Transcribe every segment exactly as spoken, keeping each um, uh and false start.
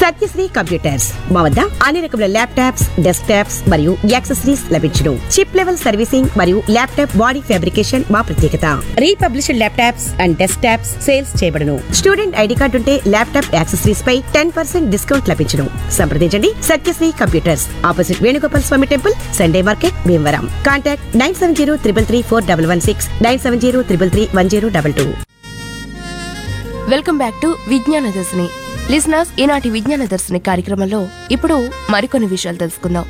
Satyasri computers మా వద్ద అన్ని రకముల ల్యాప్టాప్స్, డెస్క్ టాప్స్ మరియు యాక్సెసరీస్ లభించును. చిప్ లెవెల్ సర్వీసింగ్ మరియు ల్యాప్టాప్ బాడీ ఫ్యాబ్రికేషన్ మా ప్రత్యేకత. Republished laptops and desk tops sales చేయబడును. స్టూడెంట్ ఐడి కార్డు ఉంటే ల్యాప్టాప్ యాక్సెసరీస్ పై టెన్ పర్సెంట్ డిస్కౌంట్ లభించును. సంప్రదించండి Satyasri computers, opposite Venugopal Swamy temple, Sunday market, Bhimavaram. Contact nine seven zero triple three four double one six, nine seven zero triple three one zero double two. Welcome back to విజ్ఞాన దర్శిని. Listeners, ఈనాటి విజ్ఞాన దర్శిని కార్యక్రమంలో ఇప్పుడు మరికొన్ని విషయాలు తెలుసుకుందాం.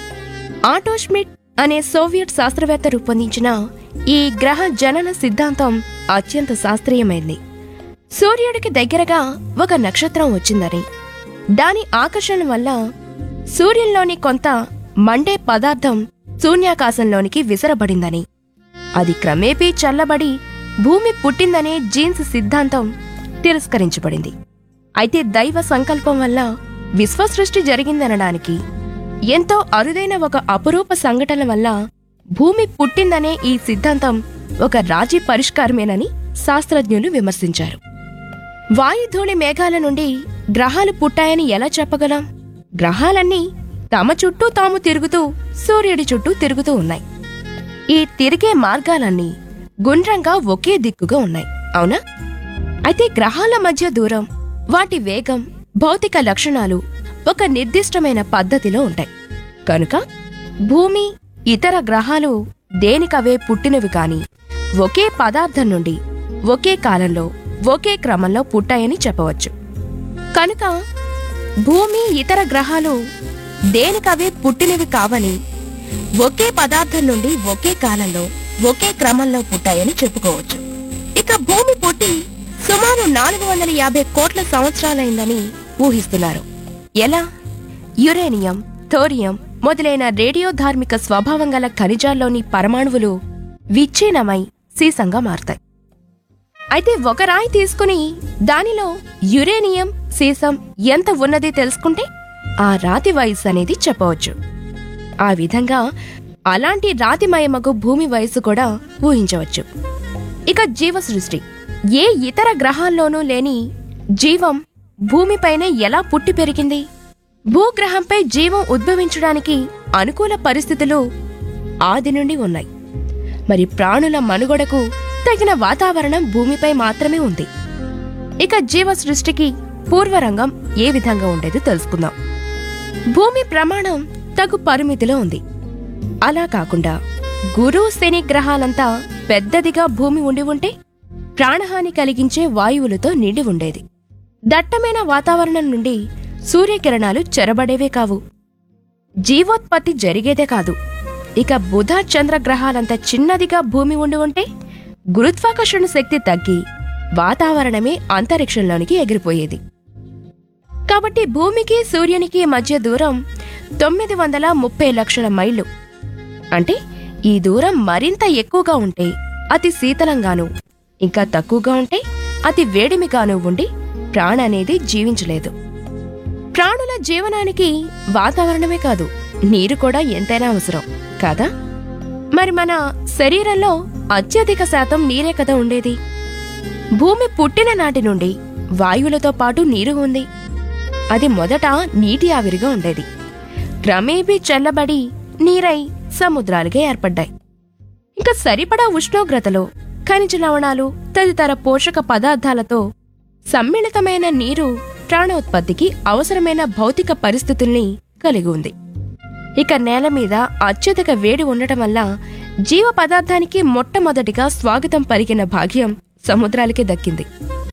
ఆటో ష్మిట్ అనే Soviet శాస్త్రవేత్త రూపొందించిన ఈ గ్రహ జనన సిద్ధాంతం అత్యంత శాస్త్రీయమైంది. సూర్యుడికి దగ్గరగా ఒక నక్షత్రం వచ్చిందని, దాని ఆకర్షణ వల్ల సూర్యుల్లోని కొంత మండే పదార్థం శూన్యాకాశంలోనికి విసరబడిందని, అది క్రమేపీ చల్లబడి భూమి పుట్టిందనే జీన్స్ సిద్ధాంతం తిరస్కరించబడింది. అయితే దైవ సంకల్పం వల్ల విశ్వసృష్టి జరిగిందనడానికి, ఎంతో అరుదైన ఒక అపురూప సంఘటన వల్ల భూమి పుట్టిందనే ఈ సిద్ధాంతం ఒక రాజీ పరిష్కారమేనని శాస్త్రజ్ఞులు విమర్శించారు. వాయుధూళి మేఘాల నుండి గ్రహాలు పుట్టాయని ఎలా చెప్పగలం? గ్రహాలన్నీ తమ చుట్టూ తాము తిరుగుతూ సూర్యుడి చుట్టూ తిరుగుతూ ఉన్నాయి. ఈ తిరిగే మార్గాలన్నీ గుండ్రంగా ఒకే దిక్కుగా ఉన్నాయి, అవునా? అయితే గ్రహాల మధ్య దూరం, వాటి వేగం, భౌతిక లక్షణాలు ఒక నిర్దిష్టమైన పద్ధతిలో ఉంటాయి. కనుక భూమి, ఇతర గ్రహాలు దేనికవే పుట్టినవి కాని ఒకే పదార్థం నుండి ఒకే కాలంలో ఒకే క్రమంలో పుట్టాయని చెప్పవచ్చు. కనుక భూమి, ఇతర గ్రహాలు దేనికవే పుట్టినవి కావని, ఒకే పదార్థం నుండి ఒకే కాలంలో ఒకే క్రమంలో పుట్టాయని చెప్పుకోవచ్చు. ఇక భూమి పుట్టి సుమారు నాలుగు వందల యాభై కోట్ల సంవత్సరాలైందని ఊహిస్తున్నారు. ఎలా? యురేనియం, థోరియం మొదలైన రేడియో ధార్మిక స్వభావం గల ఖనిజాల్లోని పరమాణువులు విచ్ఛిన్నమై సీసంగా మారతాయి. అయితే ఒక రాయి తీసుకుని దానిలో యురేనియం, సీసం ఎంత ఉన్నది తెలుసుకుంటే ఆ రాతి వయస్సు అనేది చెప్పవచ్చు. ఆ విధంగా అలాంటి రాతిమయమగు భూమి వయస్సు కూడా ఊహించవచ్చు. ఇక జీవ సృష్టి. ఏ ఇతర గ్రహాల్లోనూ లేని జీవం భూమిపైనే ఎలా పుట్టి పెరిగింది? భూగ్రహంపై జీవం ఉద్భవించడానికి అనుకూల పరిస్థితులు ఆది నుండి ఉన్నాయి. మరి ప్రాణుల మనుగడకు తగిన వాతావరణం భూమిపై మాత్రమే ఉంది. ఇక జీవ సృష్టికి పూర్వరంగం ఏ విధంగా ఉండేదో తెలుసుకుందాం. భూమి ప్రమాణం తగు పరిమితిలో ఉంది. అలా కాకుండా గురు, శని గ్రహాలంతా పెద్దదిగా భూమి ఉండి ఉంటే ప్రాణహాని కలిగించే వాయువులతో నిండి ఉండేది. దట్టమైన వాతావరణం నుండి సూర్యకిరణాలు చెరబడేవే కావు, జీవోత్పత్తి జరిగేదే కాదు. ఇక బుధ, చంద్ర గ్రహాలంత చిన్నదిగా భూమి ఉండి ఉంటే గురుత్వాకర్షణ శక్తి తగ్గి వాతావరణమే అంతరిక్షంలోనికి ఎగిరిపోయేది. కాబట్టి భూమికి సూర్యునికి మధ్య దూరం తొమ్మిది వందల ముప్పై లక్షల మైళ్లు. అంటే ఈ దూరం మరింత ఎక్కువగా ఉంటే అతి శీతలంగానూ, ఇంకా తక్కువగా ఉంటే అతి వేడిమిగానూ ఉండి ప్రాణనేది జీవించలేదు. ప్రాణుల జీవనానికి వాతావరణమే కాదు, నీరు కూడా ఎంతైనా అవసరం కాదా? మరి మన శరీరంలో అత్యధిక శాతం నీరే కదా ఉండేది. భూమి పుట్టిన నాటి నుండి వాయువులతో పాటు నీరు ఉంది. అది మొదట నీటి ఆవిరిగా ఉండేది. క్రమేపీ చల్లబడి నీరై సముద్రాలుగా ఏర్పడ్డాయి. ఇంకా సరిపడా ఉష్ణోగ్రతలో ఖనిజ లవణాలు తదితర పోషక పదార్థాలతో సమ్మిళితమైన నీరు ప్రాణోత్పత్తికి అవసరమైన భౌతిక పరిస్థితుల్ని కలిగి ఉంది. ఇక నేల మీద అత్యధిక వేడి ఉండటం వల్ల జీవ పదార్థానికి మొట్టమొదటిగా స్వాగతం పలికిన భాగ్యం సముద్రాలకే దక్కింది.